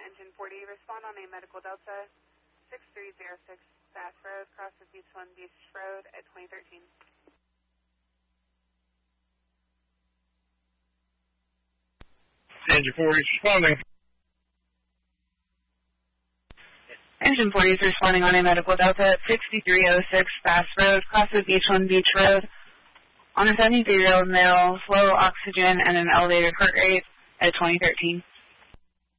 Engine 40, respond on a Medical Delta 6306 Bass Road, cross of Beach 1 Beach Road at 2013. Engine 40 is responding. Engine 40 is responding on a Medical Delta 6306 Bass Road, cross of Beach 1 Beach Road, on a 73-year-old male, low oxygen and an elevated heart rate at 2013.